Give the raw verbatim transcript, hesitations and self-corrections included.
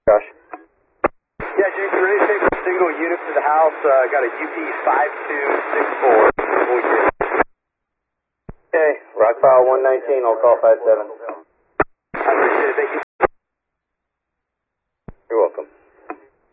Josh. Yeah, James, we're ready to take a single unit to the house. Uh, got a U P five two six four. Okay, Rock File one nineteen, I'll call five seven.